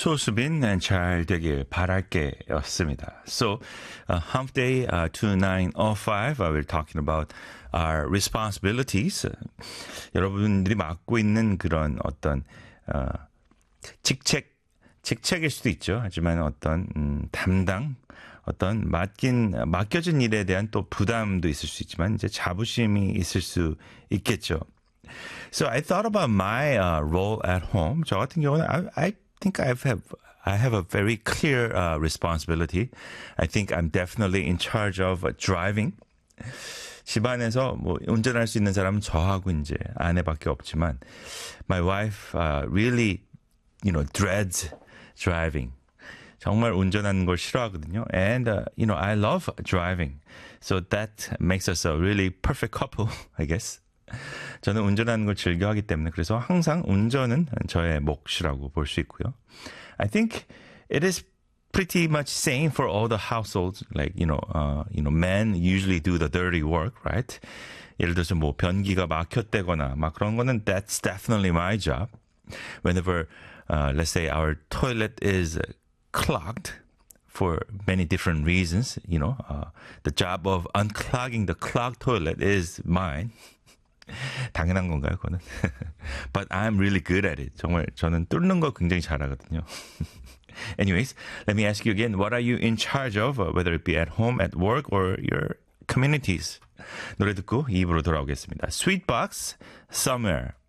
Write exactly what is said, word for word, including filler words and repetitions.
소수빈 잘 되길 바랄게 였습니다. So, uh, Hump Day uh, two nine oh five, uh, we're talking about our responsibilities. 여러분들이 맡고 있는 그런 어떤 어, 직책, 직책일 수도 있죠. 하지만 어떤 음, 담당, 어떤 맡긴 맡겨진 일에 대한 또 부담도 있을 수 있지만 이제 자부심이 있을 수 있겠죠. So I thought about my uh, role at home. 저 같은 경우는 I, I think I have I have a very clear uh, responsibility. I think I'm definitely in charge of uh, driving. 집안에서 뭐 운전할 수 있는 사람은 저하고 이제 아내밖에 없지만 my wife uh, really, you know, dreads driving. 정말 운전하는 걸 싫어하거든요. And, uh, you know, I love driving. So that makes us a really perfect couple, I guess. 저는 운전하는 걸 즐겨하기 때문에 그래서 항상 운전은 저의 몫이라고 볼 수 있고요. I think it is pretty much same for all the households. Like, you know, uh, you know, men usually do the dirty work, right? 예를 들어서 뭐 변기가 막혔다거나 막 그런 거는 that's definitely my job. Whenever, uh, let's say our toilet is clogged for many different reasons, you know, uh, the job of unclogging the clogged toilet is mine. 당연한 건가요, 그거는? But I'm really good at it. 정말 저는 뚫는 거 굉장히 잘하거든요. Anyways, let me ask you again, what are you in charge of, whether it be at home, at work, or your communities? 노래 듣고 이 부로 돌아오겠습니다. Sweetbox, Somewhere.